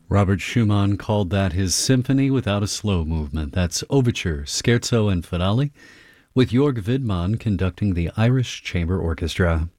Robert Schumann called that his symphony without a slow movement. That's Overture, Scherzo, and Finale, with Jörg Widmann conducting the Irish Chamber Orchestra.